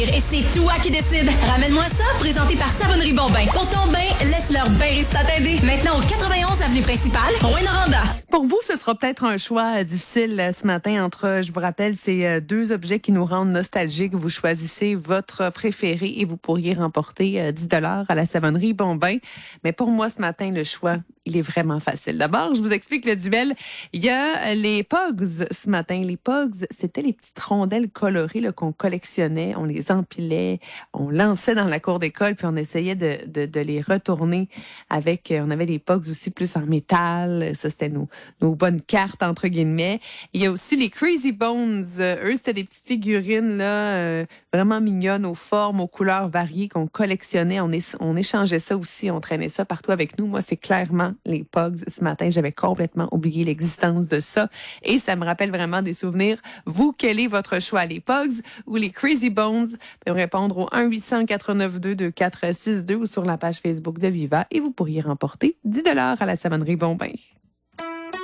Et c'est toi qui décides. Ramène-moi ça, présenté par Savonnerie Bombin. Pour ton bain, laisse leur bain Rista t'aider. Maintenant au 91 avenue principale, Rouyn-Noranda. Pour vous, ce sera peut-être un choix difficile ce matin entre, je vous rappelle, ces deux objets qui nous rendent nostalgiques. Vous choisissez votre préféré et vous pourriez remporter 10 $ à la Savonnerie Bombin. Mais pour moi, ce matin, le choix, il est vraiment facile. D'abord, je vous explique le duel. Il y a les Pogs ce matin. Les Pogs, c'était les petites rondelles colorées là, qu'on collectionnait. On les empilait, on lançait dans la cour d'école, puis on essayait de les retourner avec... On avait les Pogs aussi plus en métal. Ça, c'était nos bonnes cartes, entre guillemets. Il y a aussi les Crazy Bones. Eux, c'était des petites figurines là vraiment mignonnes, aux formes, aux couleurs variées qu'on collectionnait. On échangeait ça aussi, on traînait ça partout avec nous. Moi, c'est clairement les Pogs. Ce matin, j'avais complètement oublié l'existence de ça. Et ça me rappelle vraiment des souvenirs. Vous, quel est votre choix? Les Pogs ou les Crazy Bones? Vous pouvez répondre au 1-800-492-2462 ou sur la page Facebook de Viva et vous pourriez remporter 10 $ à la Savonnerie Bombin.